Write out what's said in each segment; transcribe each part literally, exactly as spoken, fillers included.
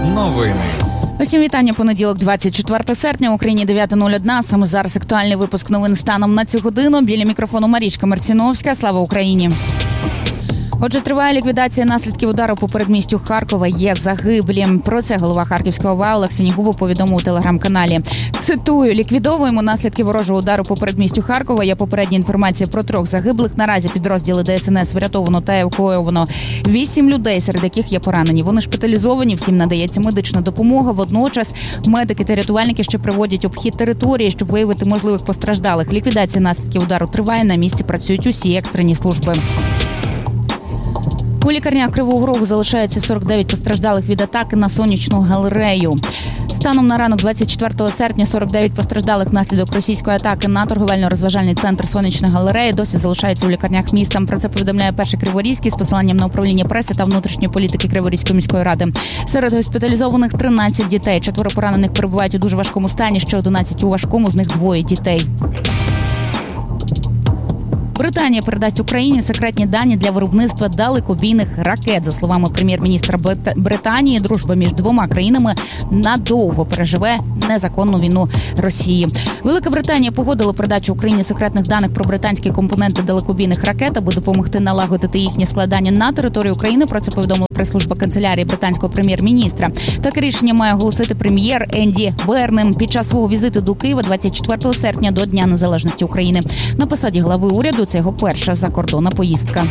Новини. Усім вітання. Понеділок, двадцять четвертого серпня, в Україні дев'ята нуль один. Саме зараз актуальний випуск новин станом на цю годину. Біля мікрофону Марічка Марціновська. Слава Україні! Отже, триває ліквідація наслідків удару по передмістю Харкова. Є загиблі. Про це голова Харківського ОВА Олег Синігубов повідомив у телеграм-каналі. Цитую: ліквідовуємо наслідки ворожого удару по передмістю Харкова. Є попередня інформація про трьох загиблих. Наразі підрозділи ДСНС врятовано та евакуйовано вісім людей, серед яких є поранені. Вони шпиталізовані, всім надається медична допомога. Водночас медики та рятувальники ще проводять обхід території, щоб виявити можливих постраждалих. Ліквідація наслідків удару триває. На місці працюють усі екстрені служби. У лікарнях Кривого Рогу залишається сорок дев'ять постраждалих від атаки на сонячну галерею. Станом на ранок двадцять четвертого серпня сорок дев'ять постраждалих внаслідок російської атаки на торговельно-розважальний центр «Сонячна галерея» досі залишаються у лікарнях міста. Про це повідомляє перший Криворізький з посиланням на управління преси та внутрішньої політики Криворізької міської ради. Серед госпіталізованих тринадцять дітей. Четверо поранених перебувають у дуже важкому стані, ще одинадцять у важкому, з них двоє дітей. Британія передасть Україні секретні дані для виробництва далекобійних ракет. За словами прем'єр-міністра Британії, дружба між двома країнами надовго переживе незаконну війну Росії. Велика Британія погодила передачу Україні секретних даних про британські компоненти далекобійних ракет, аби допомогти налагодити їхнє складання на території України. Про це повідомила прес-служба канцелярії британського прем'єр-міністра. Таке рішення має оголосити прем'єр Енді Бернем під час свого візиту до Києва двадцять четвертого серпня до Дня Незалежності України. На посаді глави уряду це його перша закордонна поїздка.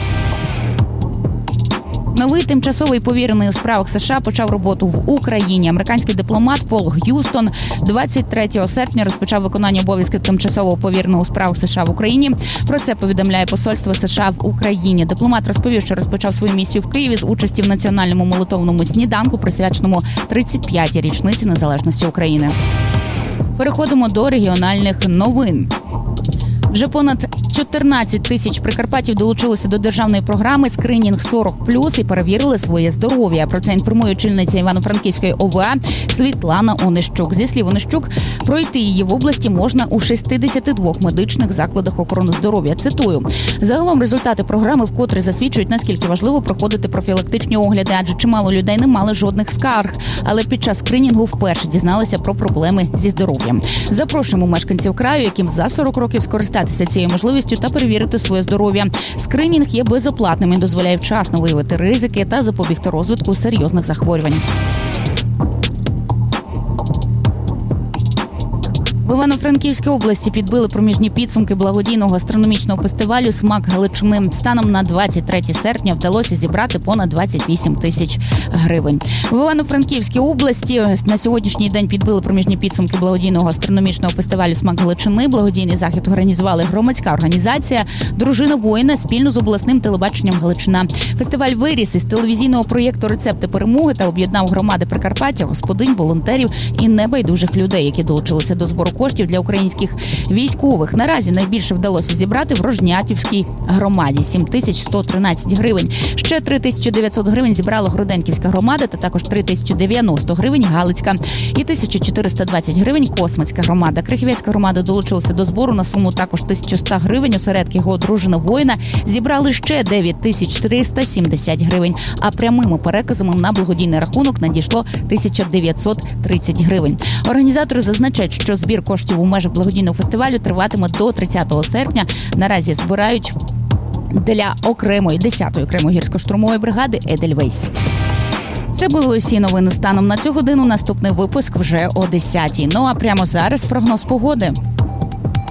Новий тимчасовий повірений у справах США почав роботу в Україні. Американський дипломат Пол Г'юстон двадцять третього серпня розпочав виконання обов'язків тимчасового повіреного у справах США в Україні. Про це повідомляє посольство США в Україні. Дипломат розповів, що розпочав свою місію в Києві з участі в національному молитовному сніданку, присвяченому тридцять п'ятій річниці незалежності України. Переходимо до регіональних новин. Вже понад чотирнадцять тисяч прикарпатів долучилися до державної програми «Скринінг сорок плюс» і перевірили своє здоров'я. Про це інформує очільниця Івано-Франківської ОВА Світлана Онищук. Зі слів Онищук, пройти її в області можна у шістдесяти двох медичних закладах охорони здоров'я. Цитую: загалом результати програми вкотре засвідчують, наскільки важливо проходити профілактичні огляди, адже чимало людей не мали жодних скарг, але під час скринінгу вперше дізналися про проблеми зі здоров'ям. Запрошуємо мешканців краю, яким за сорок років скористатися цією можливістю та перевірити своє здоров'я. Скринінг є безоплатним і дозволяє вчасно виявити ризики та запобігти розвитку серйозних захворювань. В Івано-Франківській області підбили проміжні підсумки благодійного астрономічного фестивалю «Смак Галичини». Станом на двадцять третє серпня вдалося зібрати понад двадцять вісім тисяч гривень. В Івано-Франківській області на сьогоднішній день підбили проміжні підсумки благодійного астрономічного фестивалю «Смак Галичини». Благодійний захід організували громадська організація «Дружина воїна» спільно з обласним телебаченням «Галичина». Фестиваль виріс із телевізійного проєкту «Рецепти перемоги» та об'єднав громади Прикарпаття, господинь, волонтерів і небайдужих людей, які долучилися до збору коштів для українських військових. Наразі найбільше вдалося зібрати в Рожнятівській громаді – сім тисяч сто тринадцять гривень. Ще три тисячі дев'ятсот гривень зібрала Гроденківська громада та також три тисячі дев'яносто гривень Галицька і тисяча чотириста двадцять гривень Космацька громада. Крихівецька громада долучилася до збору на суму також тисяча сто гривень. Осередки його «Дружина воїна» зібрали ще дев'ять тисяч триста сімдесят гривень, а прямими переказами на благодійний рахунок надійшло тисяча дев'ятсот тридцять гривень. Організатори зазначають, що збір коштів у межах благодійного фестивалю триватиме до тридцятого серпня. Наразі збирають для окремої десятої окремої гірсько-штурмової бригади «Едельвейс». Це були усі новини станом на цю годину. Наступний випуск вже о десятій. Ну а прямо зараз прогноз погоди.